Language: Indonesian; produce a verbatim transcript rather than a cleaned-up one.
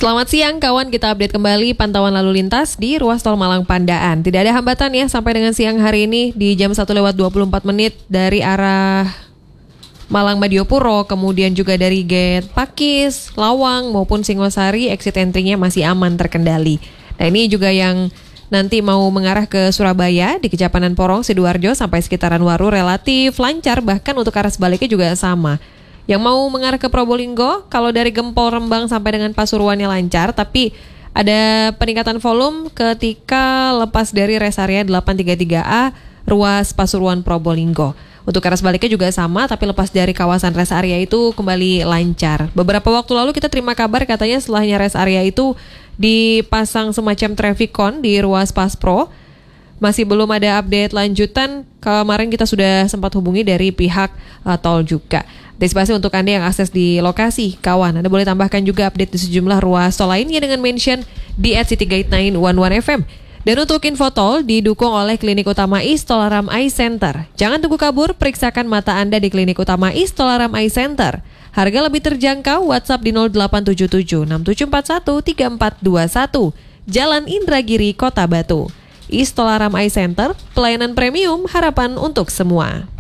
Selamat siang kawan, kita update kembali pantauan lalu lintas di ruas tol Malang Pandaan. Tidak ada hambatan ya sampai dengan siang hari ini di jam satu lewat dua puluh empat menit dari arah Malang Madiopuro, kemudian juga dari gate Pakis, Lawang maupun Singosari, exit entry-nya masih aman terkendali. Nah ini juga yang nanti mau mengarah ke Surabaya di Kejapanan Porong, Sidoarjo sampai sekitaran Waru relatif lancar, bahkan untuk arah sebaliknya juga sama. Yang mau mengarah ke Probolinggo, kalau dari Gempol Rembang sampai dengan Pasuruannya lancar, tapi ada peningkatan volume ketika lepas dari rest area delapan tiga tiga A ruas Pasuruan Probolinggo. Untuk arah sebaliknya juga sama, tapi lepas dari kawasan rest area itu kembali lancar. Beberapa waktu lalu kita terima kabar katanya setelahnya rest area itu dipasang semacam traffic cone di ruas Paspro. Masih belum ada update lanjutan. Kemarin kita sudah sempat hubungi dari pihak uh, tol juga. Antisipasi untuk Anda yang akses di lokasi, kawan, Anda boleh tambahkan juga update di sejumlah ruas tol lainnya dengan mention di at City Guide sembilan satu satu F M. Dan untuk info tol didukung oleh Klinik Utama East Tolaram Eye Center. Jangan tunggu kabur, periksakan mata Anda di Klinik Utama East Tolaram Eye Center. Harga lebih terjangkau, WhatsApp di nol delapan tujuh tujuh enam tujuh empat satu tiga empat dua satu. Jalan Indragiri, Kota Batu. East Tolaram Eye Center, pelayanan premium, harapan untuk semua.